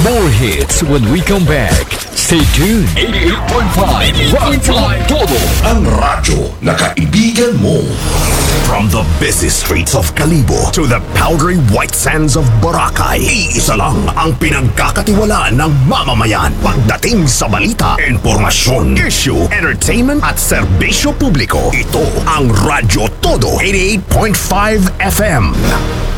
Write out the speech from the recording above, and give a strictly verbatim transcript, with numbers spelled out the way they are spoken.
More hits when we come back. Stay tuned. eighty-eight point five Rockline Todo. Ang radyo na kaibigan mo. From the busy streets of Kalibo to the powdery white sands of Boracay, iisa lang ang pinagkakatiwalaan ng mamamayan pagdating sa balita, informasyon, issue, entertainment at serbisyo publiko. Ito ang Radyo Todo eighty-eight point five F M.